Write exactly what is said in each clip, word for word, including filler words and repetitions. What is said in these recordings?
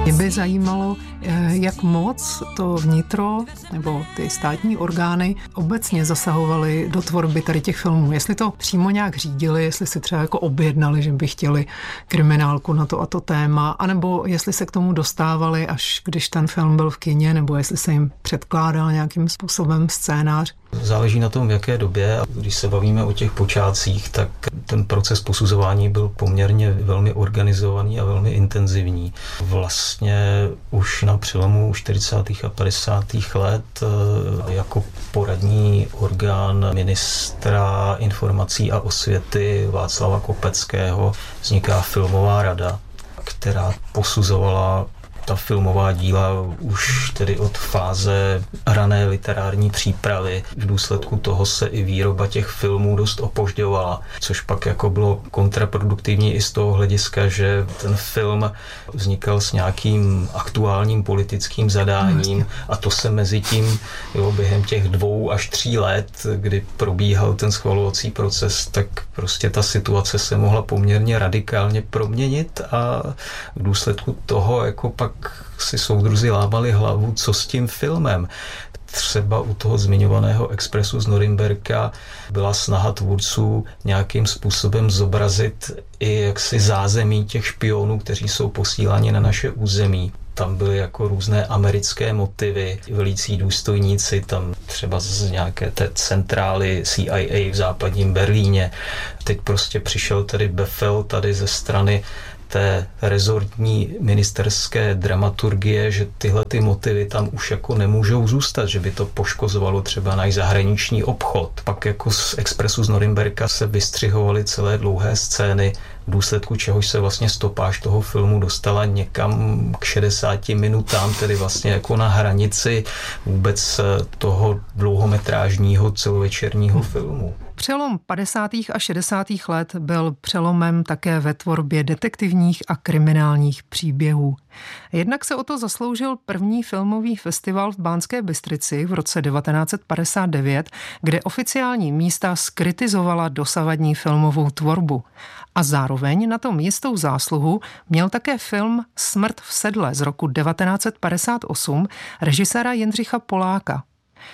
Mě by zajímalo, jak moc to vnitro nebo ty státní orgány obecně zasahovaly do tvorby tady těch filmů. Jestli to přímo nějak řídili, jestli si třeba jako objednali, že by chtěli kriminálku na to a to téma, anebo jestli se k tomu dostávali, až když ten film byl v kině, nebo jestli se jim předkládal nějakým způsobem scénář. Záleží na tom, v jaké době. Když se bavíme o těch počátcích, tak ten proces posuzování byl poměrně velmi organizovaný a velmi intenzivní. Vlastně už na přelomu čtyřicátých a padesátých let jako poradní orgán ministra informací a osvěty Václava Kopeckého vzniká filmová rada, která posuzovala ta filmová díla už tedy od fáze rané literární přípravy. V důsledku toho se i výroba těch filmů dost opožďovala, což pak jako bylo kontraproduktivní i z toho hlediska, že ten film vznikal s nějakým aktuálním politickým zadáním a to se mezi tím jo, během těch dvou až tří let, kdy probíhal ten schvalovací proces, tak prostě ta situace se mohla poměrně radikálně proměnit a v důsledku toho jako pak si soudruzi lámali hlavu, co s tím filmem. Třeba u toho zmiňovaného Expressu z Norimberka byla snaha tvůrců nějakým způsobem zobrazit i jaksi zázemí těch špionů, kteří jsou posíláni na naše území. Tam byly jako různé americké motivy, velící důstojníci, tam třeba z nějaké té centrály C I A v západním Berlíně. Teď prostě přišel tedy befel tady ze strany té rezortní ministerské dramaturgie, že tyhle ty motivy tam už jako nemůžou zůstat, že by to poškozovalo třeba náš zahraniční obchod. Pak jako z Expressu z Norimberka se vystřihovaly celé dlouhé scény, v důsledku čehož se vlastně stopáž toho filmu dostala někam k šedesáti minutám, tedy vlastně jako na hranici vůbec toho dlouhometrážního celovečerního filmu. Přelom padesátých a šedesátých let byl přelomem také ve tvorbě detektivních a kriminálních příběhů. Jednak se o to zasloužil první filmový festival v Banské Bystrici v roce devatenáct set padesát devět, kde oficiální místa zkritizovala dosavadní filmovou tvorbu. A zároveň na tom jistou zásluhu měl také film Smrt v sedle z roku devatenáct set padesát osm režiséra Jindřicha Poláka.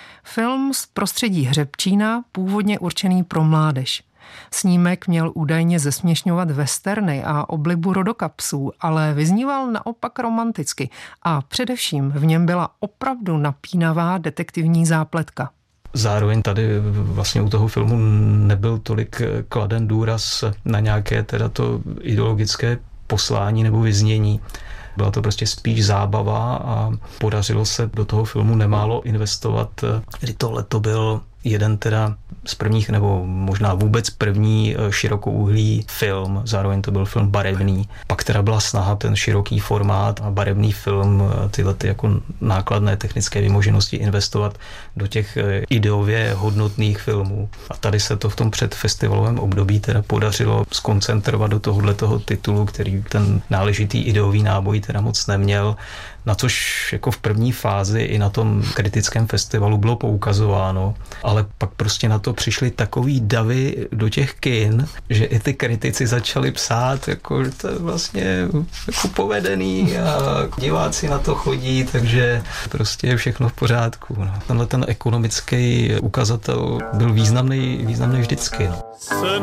Film z prostředí Hřebčína, původně určený pro mládež. Snímek měl údajně zesměšňovat westerny a oblibu rodokapsů, ale vyzníval naopak romanticky a především v něm byla opravdu napínavá detektivní zápletka. Zároveň tady vlastně u toho filmu nebyl tolik kladen důraz na nějaké teda to ideologické poslání nebo vyznění. Byla to prostě spíš zábava a podařilo se do toho filmu nemálo investovat. Kdy tohle to byl jeden teda z prvních, nebo možná vůbec první širokouhlý film, zároveň to byl film barevný. Pak teda byla snaha ten široký formát a barevný film, tyhle ty jako nákladné technické vymoženosti investovat do těch ideově hodnotných filmů. A tady se to v tom předfestivalovém období teda podařilo skoncentrovat do tohohletoho titulu, který ten náležitý ideový náboj teda moc neměl, na což jako v první fázi i na tom kritickém festivalu bylo poukazováno, ale pak prostě na to přišly takový davy do těch kin, že i ty kritici začali psát, jako, že to je vlastně jako povedený a diváci na to chodí, takže prostě je všechno v pořádku. No. Tenhle ten ekonomický ukazatel byl významný, významný vždycky. No.